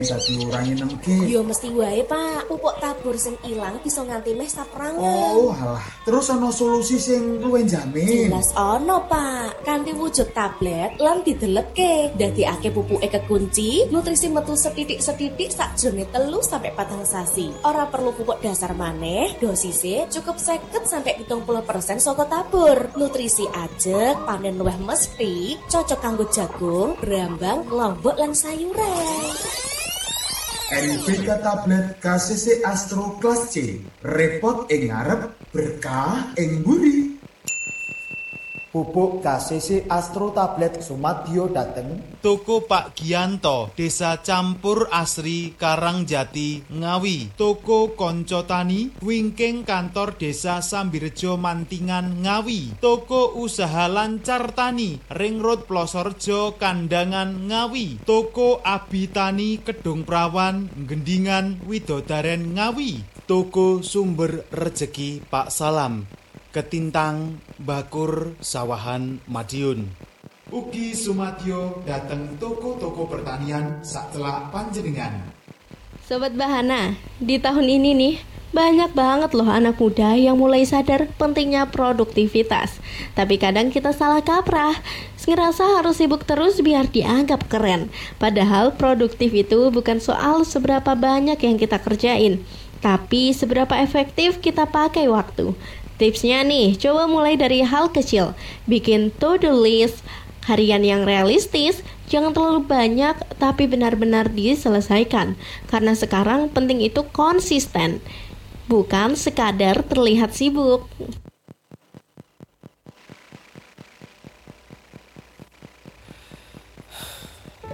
Bisa diurangi nemke. Yo mesti wae pak, pupuk tabur sing ilang bisa nganti meh saprangan. Oh alah, terus ana solusi sing luwih jamin. Jelas ono pak, kanthi wujud tablet lan didelepke, dadekake pupuke kekunci, nutrisi metu setitik-setitik sakjroning 3-4 sasi. Ora perlu pupuk dasar maneh, dosise cukup 50-70% saka tabur. Nutrisi ajeg, panen luwih mesti, cocok kanggo jagung, brambang, lombok lan sayuran. NBK tablet KCC Astro Kelas C. Repot ing ngarep, berkah ing mburi. Pupuk KCC Astro Tablet Sumadyo dateng Toko Pak Gianto, Desa Campur Asri, Karangjati, Ngawi. Toko Konco Tani, wingking kantor Desa Sambirejo Mantingan, Ngawi. Toko Usaha Lancar Tani, Ring Road Plosorjo, Kandangan, Ngawi. Toko Abi Tani, Kedung Prawan, Gendingan, Widodaren, Ngawi. Toko Sumber Rejeki Pak Salam, Ketintang, Bakur, Sawahan, Madiun. Ugi Sumadyo dateng toko-toko pertanian sakelak panjenengan. Sobat Bahana, di tahun ini nih banyak banget loh anak muda yang mulai sadar pentingnya produktivitas. Tapi kadang kita salah kaprah, ngerasa harus sibuk terus biar dianggap keren. Padahal produktif itu bukan soal seberapa banyak yang kita kerjain, tapi seberapa efektif kita pakai waktu. Tipsnya nih, coba mulai dari hal kecil. Bikin to-do list harian yang realistis, jangan terlalu banyak tapi benar-benar diselesaikan. Karena sekarang penting itu konsisten, bukan sekadar terlihat sibuk.